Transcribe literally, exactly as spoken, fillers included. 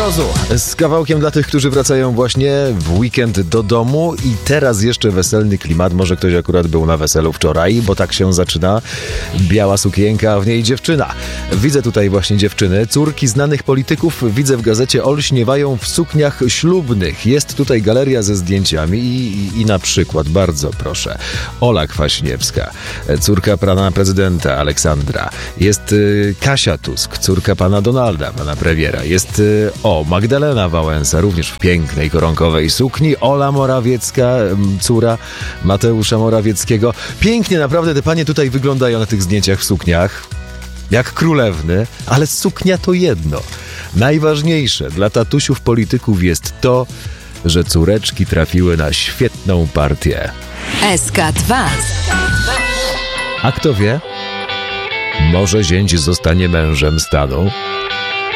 Mrozu z kawałkiem dla tych, którzy wracają właśnie w weekend do domu i teraz jeszcze weselny klimat. Może ktoś akurat był na weselu wczoraj, bo tak się zaczyna. Biała sukienka, a w niej dziewczyna. Widzę tutaj właśnie dziewczyny. Córki znanych polityków, widzę w gazecie, olśniewają w sukniach ślubnych. Jest tutaj galeria ze zdjęciami i, i, i na przykład, bardzo proszę, Ola Kwaśniewska, córka pana prezydenta Aleksandra. Jest y, Kasia Tusk, córka pana Donalda, pana premiera. Jest y, o, Magdalena Wałęsa, również w pięknej koronkowej sukni. Ola Morawiecka, córa Mateusza Morawieckiego. Pięknie naprawdę te panie tutaj wyglądają na tych zdjęciach w sukniach. Jak królewny, ale suknia to jedno. Najważniejsze dla tatusiów polityków jest to, że córeczki trafiły na świetną partię. S K dwa. A kto wie? Może zięć zostanie mężem stanu?